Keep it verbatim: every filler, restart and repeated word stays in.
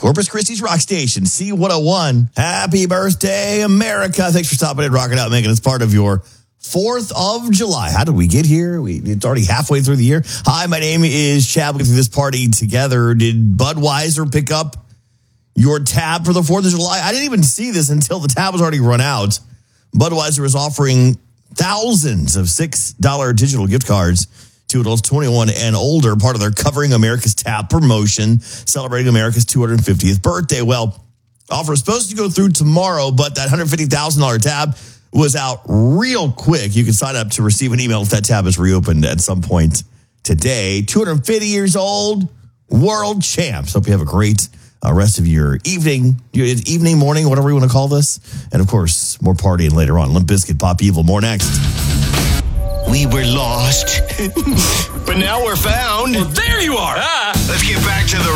Corpus Christi's Rock Station, C one oh one. Happy birthday, America. Thanks for stopping in, rocking out, making us part of your fourth of July. How did we get here? We, it's already halfway through the year. Hi, my name is Chad. We're going through this party together. Did Budweiser pick up your tab for the fourth of July? I didn't even see this until the tab was already run out. Budweiser is offering thousands of six dollars digital gift cards to adults twenty-one and older, part of their Covering America's Tab promotion, celebrating America's two hundred fiftieth birthday. Well, offer is supposed to go through tomorrow, but that one hundred fifty thousand dollars tab was out real quick. You can sign up to receive an email if that tab is reopened at some point today. two hundred fifty years old, world champs. Hope you have a great uh, rest of your evening, your evening, morning, whatever you want to call this. And of course, more partying later on. Limp Bizkit, Pop Evil, more next. We were lost, but now we're found. Well, there you are. Ah. Let's get back to the